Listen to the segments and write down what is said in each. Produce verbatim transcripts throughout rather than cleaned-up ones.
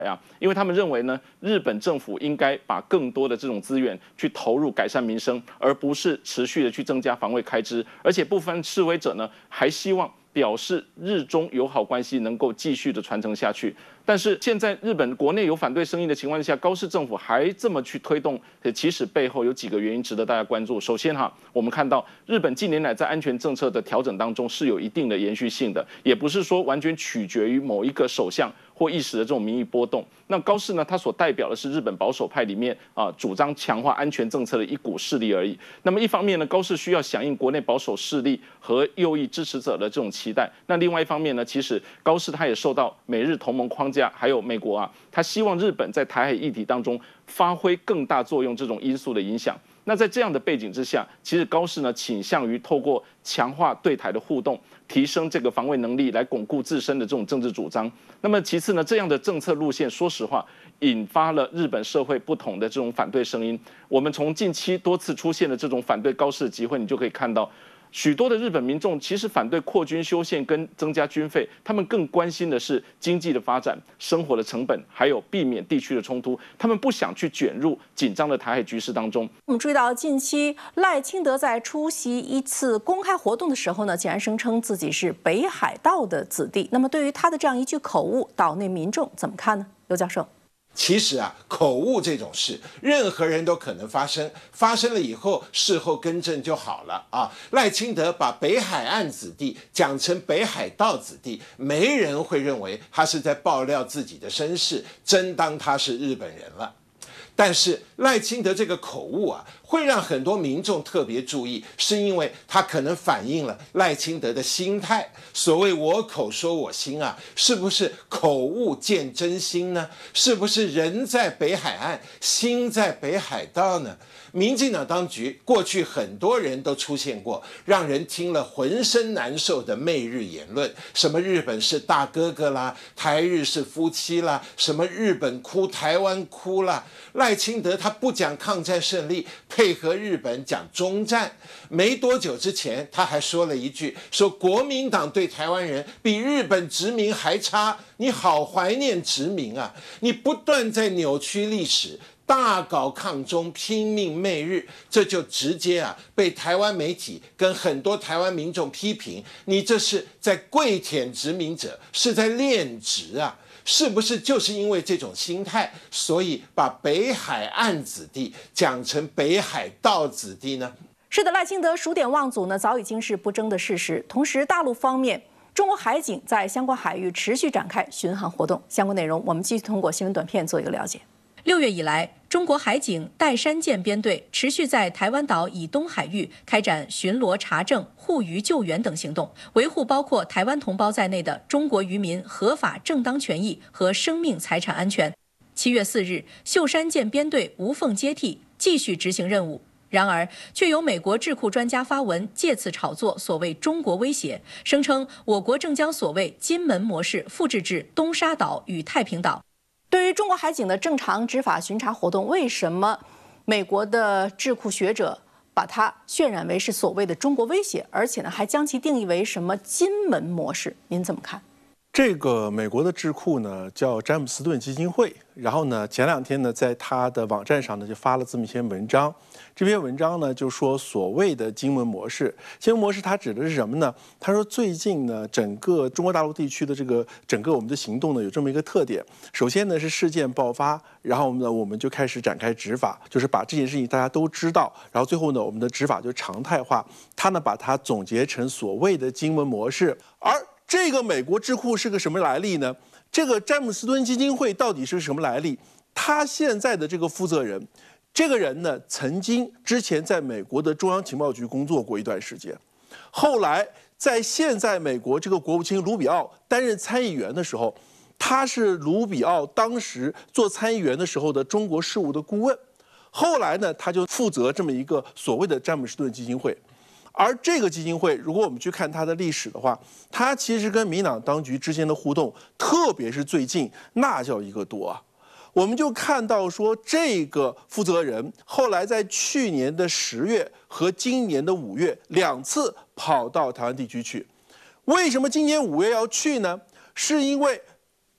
啊，因为他们认为呢，日本政府应该把更多的这种资源去投入改善民生，而不是持续的去增加防卫开支。而且部分示威者呢，还希望表示日中友好关系能够继续的传承下去。但是现在日本国内有反对声音的情况下，高市政府还这么去推动，其实背后有几个原因值得大家关注。首先哈，我们看到日本近年来在安全政策的调整当中是有一定的延续性的，也不是说完全取决于某一个首相或一时的这种民意波动。那高市呢，他所代表的是日本保守派里面啊主张强化安全政策的一股势力而已。那么一方面呢，高市需要响应国内保守势力和右翼支持者的这种期待；那另外一方面呢，其实高市他也受到美日同盟框架，还有美国啊，他希望日本在台海议题当中发挥更大作用这种因素的影响。那在这样的背景之下，其实高市呢倾向于透过强化对台的互动，提升这个防卫能力，来巩固自身的这种政治主张。那么其次呢，这样的政策路线，说实话，引发了日本社会不同的这种反对声音。我们从近期多次出现的这种反对高市的集会，你就可以看到，许多的日本民众其实反对扩军修宪跟增加军费，他们更关心的是经济的发展、生活的成本，还有避免地区的冲突。他们不想去卷入紧张的台海局势当中。 我们注意到，近期赖清德在出席一次公开活动的时候呢，竟然声称自己是北海道的子弟。那么，对于他的这样一句口误，岛内民众怎么看呢？刘教授。 其实啊，口误这种事，任何人都可能发生，发生了以后，事后更正就好了啊。赖清德把北海岸子弟讲成北海道子弟，没人会认为他是在爆料自己的身世，真当他是日本人了。但是赖清德这个口误啊，会让很多民众特别注意，是因为他可能反映了赖清德的心态。所谓我口说我心啊，是不是口误见真心呢？是不是人在北海岸，心在北海道呢？民进党当局过去很多人都出现过让人听了浑身难受的媚日言论，什么日本是大哥哥啦，台日是夫妻啦，什么日本哭台湾哭啦。赖清德他不讲抗战胜利，配合日本讲中战。没多久之前他还说了一句，说国民党对台湾人比日本殖民还差，你好怀念殖民啊！你不断在扭曲历史，大搞抗中，拼命媚日，这就直接啊被台湾媒体跟很多台湾民众批评，你这是在跪舔殖民者，是在恋殖啊！是不是就是因为这种心态，所以把北海岸子弟讲成北海道子弟呢？ 是的，赖清德数典忘祖呢，早已经是不争的事实。同时，大陆方面，中国海警在相关海域持续展开巡航活动。相关内容，我们继续通过新闻短片做一个了解。 六月以来，中国海警岱山舰编队持续在台湾岛以东海域开展巡逻查证、护渔救援等行动，维护包括台湾同胞在内的中国渔民合法正当权益和生命财产安全。七月四日，秀山舰编队无缝接替，继续执行任务。然而，却有美国智库专家发文，借此炒作所谓中国威胁，声称我国正将所谓金门模式复制至东沙岛与太平岛。 对于中国海警的正常执法巡查活动，为什么美国的智库学者把它渲染为是所谓的中国威胁，而且呢还将其定义为什么金门模式？您怎么看？ 这个美国的智库呢叫詹姆斯顿基金会，然后呢前两天呢在他的网站上呢就发了这么一篇文章。这篇文章呢就说所谓的金门模式，金门模式它指的是什么呢？他说最近呢整个中国大陆地区的这个整个我们的行动呢有这么一个特点，首先呢是事件爆发，然后呢我们就开始展开执法，就是把这件事情大家都知道，然后最后呢我们的执法就常态化。他呢把它总结成所谓的金门模式。而这个美国智库是个什么来历呢？这个詹姆斯顿基金会到底是什么来历？他现在的这个负责人，这个人呢，曾经之前在美国的中央情报局工作过一段时间，后来在现在美国这个国务卿卢比奥担任参议员的时候，他是卢比奥当时做参议员的时候的中国事务的顾问，后来呢，他就负责这么一个所谓的詹姆斯顿基金会。而这个基金会，如果我们去看它的历史的话，它其实跟民党当局之间的互动，特别是最近，那叫一个多啊！我们就看到说，这个负责人后来在去年的十月和今年的五月两次跑到台湾地区去。为什么今年五月要去呢？是因为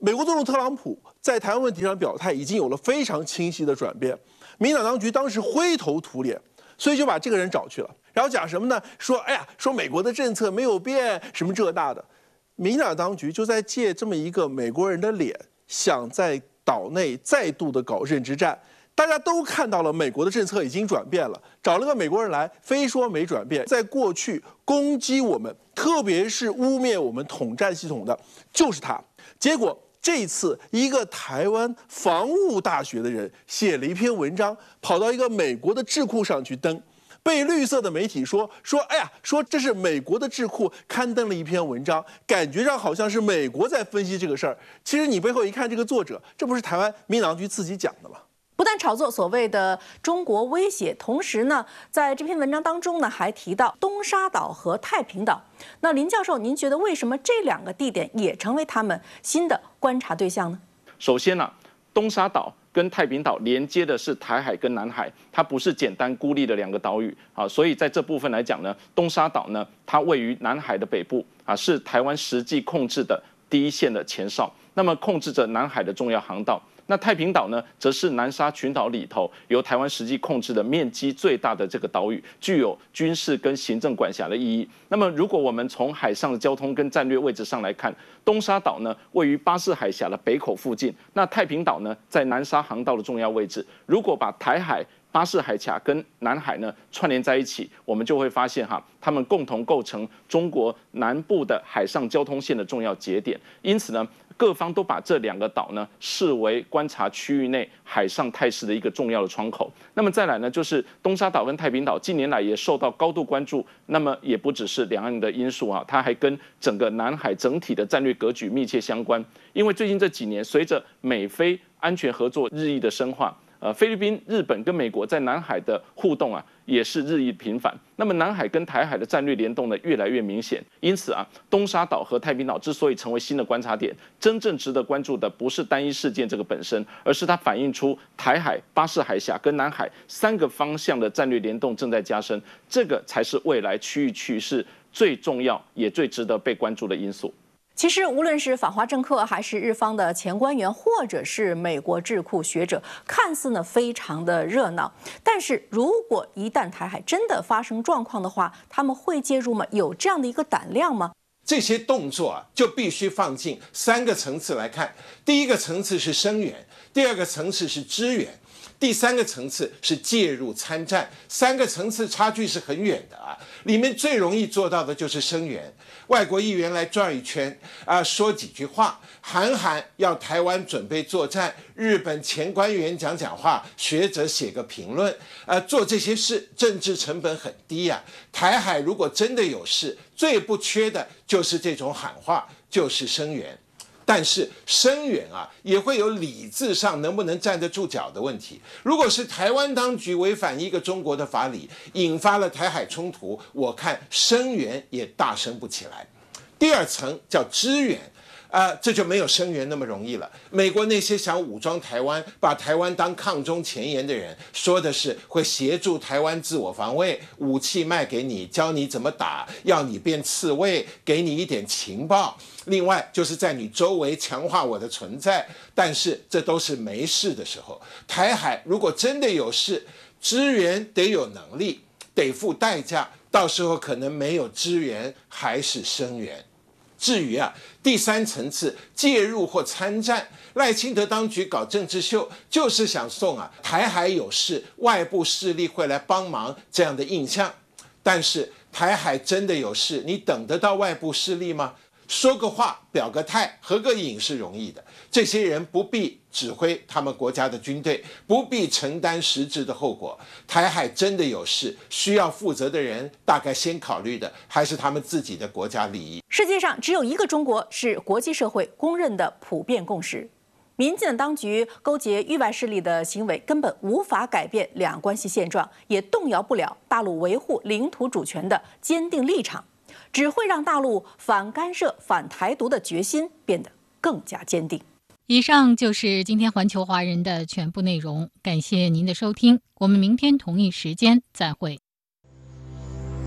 美国总统特朗普在台湾问题上表态已经有了非常清晰的转变，民进党当局当时灰头土脸，所以就把这个人找去了，然后讲什么呢？说哎呀，说美国的政策没有变，什么这那的。民进党当局就在借这么一个美国人的脸，想在岛内再度的搞认知战。大家都看到了美国的政策已经转变了，找了个美国人来，非说没转变。在过去攻击我们，特别是污蔑我们统战系统的，就是他。结果这一次，一个台湾防务大学的人写了一篇文章，跑到一个美国的智库上去登。被绿色的媒体说说，哎呀，说这是美国的智库刊登了一篇文章，感觉上好像是美国在分析这个事儿。其实你背后一看，这个作者，这不是台湾民进党局自己讲的吗？ 不但炒作所谓的中国威胁，同时呢，在这篇文章当中呢，还提到东沙岛和太平岛。那林教授，您觉得为什么这两个地点也成为他们新的观察对象呢？ 首先呢、啊，东沙岛跟太平岛连接的是台海跟南海，它不是简单孤立的两个岛屿啊，所以在这部分来讲呢，东沙岛呢，它位于南海的北部啊，是台湾实际控制的第一线的前哨，那么控制着南海的重要航道。那太平岛呢，则是南沙群岛里头由台湾实际控制的面积最大的这个岛屿，具有军事跟行政管辖的意义。那么，如果我们从海上的交通跟战略位置上来看，东沙岛呢位于巴士海峡的北口附近，那太平岛呢在南沙航道的重要位置。如果把台海、巴士海峡跟南海呢串联在一起，我们就会发现哈，它们共同构成中国南部的海上交通线的重要节点。因此呢，各方都把这两个岛呢视为观察区域内海上态势的一个重要的窗口。那么再来呢，就是东沙岛跟太平岛近年来也受到高度关注。那么也不只是两岸的因素啊，它还跟整个南海整体的战略格局密切相关。因为最近这几年，随着美菲安全合作日益的深化，呃，菲律宾、日本跟美国在南海的互动啊，也是日益频繁。那么南海跟台海的战略联动呢，越来越明显。因此啊，东沙岛和太平岛之所以成为新的观察点，真正值得关注的不是单一事件这个本身，而是它反映出台海、巴士海峡跟南海三个方向的战略联动正在加深，这个才是未来区域趋势最重要也最值得被关注的因素。 其实，无论是访华政客，还是日方的前官员，或者是美国智库学者，看似呢非常的热闹。但是如果一旦台海真的发生状况的话，他们会介入吗？有这样的一个胆量吗？ 这些动作啊，就必须放进三个层次来看。第一个层次是声援，第二个层次是支援，第三个层次是介入参战。三个层次差距是很远的啊。里面最容易做到的就是声援，外国议员来转一圈啊，说几句话，喊喊要台湾准备作战，日本前官员讲讲话，学者写个评论，呃，做这些事，政治成本很低啊。台海如果真的有事，最不缺的就是这种喊话，就是声援。但是声援啊，也会有理智上能不能站得住脚的问题。如果是台湾当局违反一个中国的法理，引发了台海冲突，我看声援也大声不起来。第二层叫支援。啊、呃，这就没有声援那么容易了。美国那些想武装台湾、把台湾当抗中前沿的人，说的是会协助台湾自我防卫，武器卖给你，教你怎么打，要你变刺猬，给你一点情报。另外就是在你周围强化我的存在。但是这都是没事的时候。台海如果真的有事，支援得有能力，得付代价，到时候可能没有支援，还是声援。至于啊，第三层次介入或参战，赖清德当局搞政治秀，就是想送啊台海有事，外部势力会来帮忙这样的印象。但是台海真的有事，你等得到外部势力吗？说个话，表个态，合个影是容易的。这些人不必指挥他们国家的军队，不必承担实质的后果。台海真的有事，需要负责的人大概先考虑的还是他们自己的国家利益。 世界上只有一个中国是国际社会公认的普遍共识。民进党当局勾结域外势力的行为根本无法改变两岸关系现状，也动摇不了大陆维护领土主权的坚定立场，只会让大陆反干涉、反台独的决心变得更加坚定。 以上就是今天环球华人的全部内容，感谢您的收听，我们明天同一时间再会。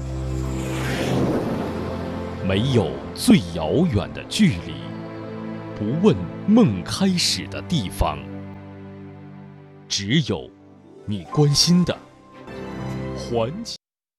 没有最遥远的距离， 不问梦开始的地方，只有你关心的环境。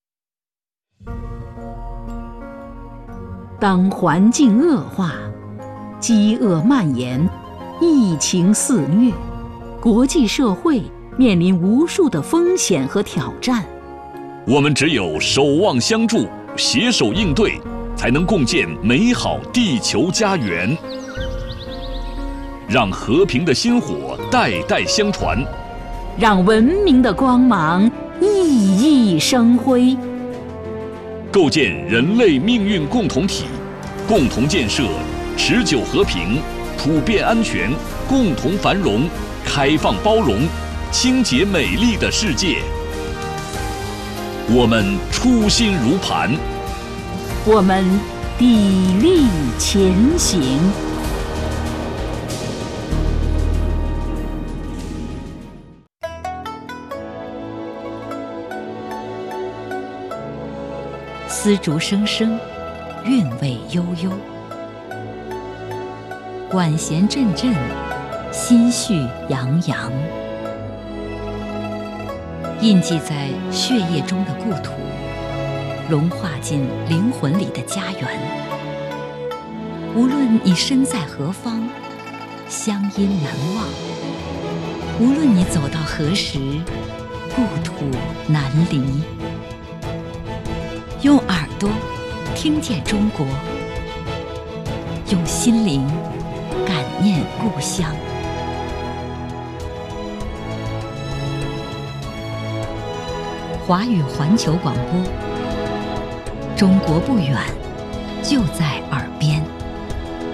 当环境恶化，饥饿蔓延，疫情肆虐，国际社会面临无数的风险和挑战。 我们只有守望相助，携手应对，才能共建美好地球家园。让和平的薪火代代相传， 让文明的光芒熠熠生辉。 构建人类命运共同体，共同建设持久和平、普遍安全、共同繁荣、开放包容、清洁美丽的世界。我们初心如磐， 我们砥砺前行。丝竹声声，韵味悠悠，管弦阵阵，心绪洋洋。印记在血液中的故土，融化进灵魂里的家园。无论你身在何方，乡音难忘；无论你走到何时，故土难离。用耳朵听见中国，用心灵感念故乡。华语环球广播，中国不远，就在耳